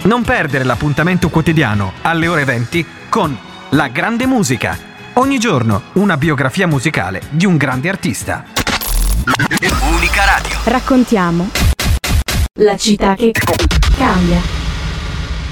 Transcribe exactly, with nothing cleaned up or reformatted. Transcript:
Non perdere l'appuntamento quotidiano alle ore venti con La Grande Musica. Ogni giorno una biografia musicale di un grande artista. Unica Radio. Raccontiamo la città che cambia.